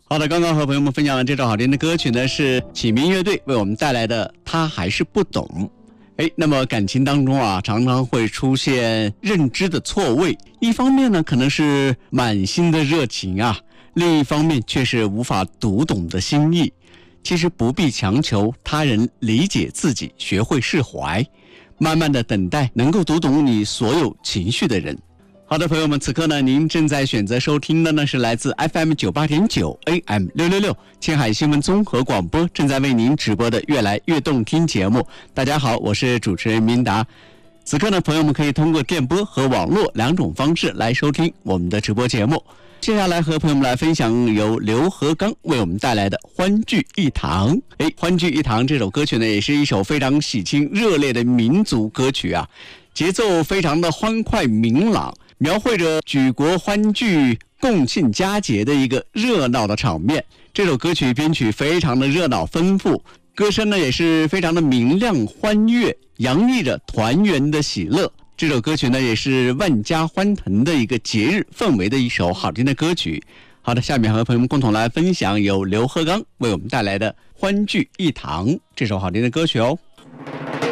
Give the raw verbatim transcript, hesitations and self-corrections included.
好的，刚刚和朋友们分享的这首好听的歌曲呢，是启明乐队为我们带来的《他还是不懂》。哎，那么感情当中啊，常常会出现认知的错位，一方面呢，可能是满心的热情啊，另一方面却是无法读懂的心意。其实不必强求他人理解自己，学会释怀，慢慢的等待能够读懂你所有情绪的人。好的，朋友们，此刻呢，您正在选择收听的呢是来自 F M 九八点九 A M 六六六青海新闻综合广播正在为您直播的越来越动听节目。大家好，我是主持人明达。此刻呢，朋友们可以通过电波和网络两种方式来收听我们的直播节目。接下来和朋友们来分享由刘和刚为我们带来的《欢聚一堂》。哎，《欢聚一堂》这首歌曲呢，也是一首非常喜庆热烈的民族歌曲啊，节奏非常的欢快明朗，描绘着举国欢聚共庆佳节的一个热闹的场面。这首歌曲编曲非常的热闹丰富，歌声呢也是非常的明亮欢悦，洋溢着团圆的喜乐。这首歌曲呢也是万家欢腾的一个节日氛围的一首好听的歌曲。好的，下面和朋友们共同来分享由刘和刚为我们带来的《欢聚一堂》这首好听的歌曲哦。